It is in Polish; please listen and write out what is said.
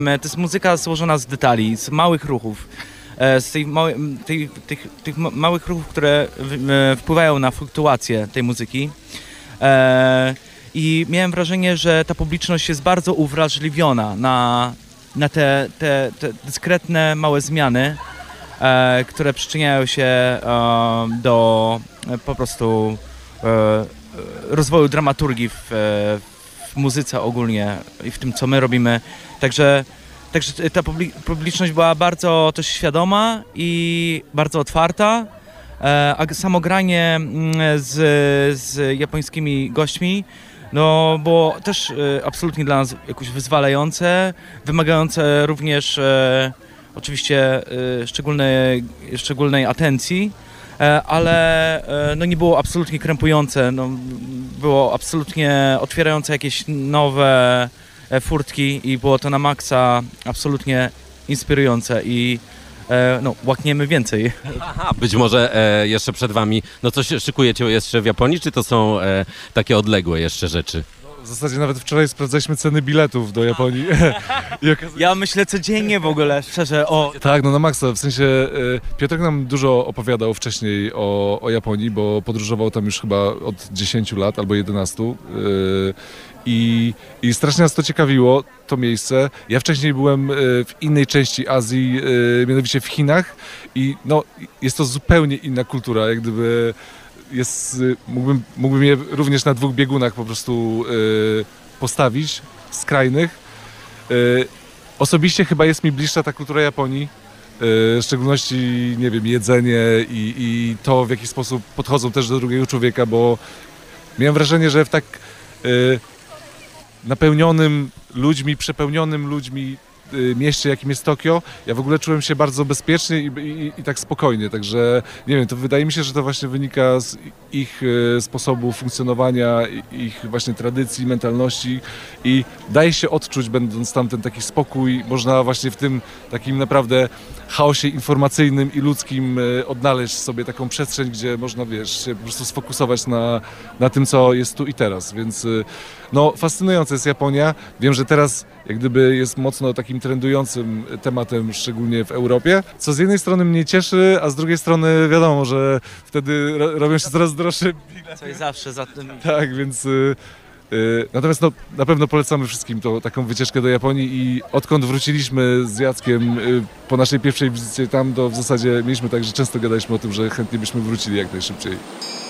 To jest muzyka złożona z detali, z małych ruchów, z tych małych ruchów, które wpływają na fluktuację tej muzyki. I miałem wrażenie, że ta publiczność jest bardzo uwrażliwiona na te dyskretne, małe zmiany, które przyczyniają się do po prostu rozwoju dramaturgii w muzyce ogólnie i w tym, co my robimy. Także ta publiczność była bardzo też świadoma i bardzo otwarta, a samo granie z japońskimi gośćmi no, było też absolutnie dla nas jakoś wyzwalające, wymagające również oczywiście szczególnej atencji, ale no, nie było absolutnie krępujące, no, było absolutnie otwierające jakieś nowe furtki i było to na maksa absolutnie inspirujące i no, łakniemy więcej. Aha, być może jeszcze przed wami, no coś szykujecie jeszcze w Japonii, czy to są takie odległe jeszcze rzeczy? W zasadzie nawet wczoraj sprawdzaliśmy ceny biletów do Japonii. Ja myślę codziennie w ogóle, szczerze, o... Tak, no na maksa, w sensie Piotrek nam dużo opowiadał wcześniej o Japonii, bo podróżował tam już chyba od 10 lat albo 11. I strasznie nas to ciekawiło, to miejsce. Ja wcześniej byłem w innej części Azji, mianowicie w Chinach i no, jest to zupełnie inna kultura, jak gdyby mógłbym je również na dwóch biegunach po prostu postawić, skrajnych. Osobiście chyba jest mi bliższa ta kultura Japonii, w szczególności, nie wiem, jedzenie i to, w jaki sposób podchodzą też do drugiego człowieka, bo miałem wrażenie, że w tak przepełnionym ludźmi mieście, jakim jest Tokio, ja w ogóle czułem się bardzo bezpiecznie i tak spokojnie, także nie wiem, to wydaje mi się, że to właśnie wynika z ich sposobu funkcjonowania, ich właśnie tradycji, mentalności i daje się odczuć, będąc tam, ten taki spokój, można właśnie w tym takim naprawdę chaosie informacyjnym i ludzkim odnaleźć sobie taką przestrzeń, gdzie można, wiesz, się po prostu sfokusować na tym, co jest tu i teraz, więc no fascynująca jest Japonia. Wiem, że teraz jak gdyby jest mocno takim trendującym tematem, szczególnie w Europie, co z jednej strony mnie cieszy, a z drugiej strony wiadomo, że wtedy robią się coraz droższe bilety. Co jest zawsze za tym. Tak, więc natomiast no, na pewno polecamy wszystkim taką wycieczkę do Japonii i odkąd wróciliśmy z Jackiem po naszej pierwszej wizycie tam, to w zasadzie mieliśmy tak, że często gadaliśmy o tym, że chętnie byśmy wrócili jak najszybciej.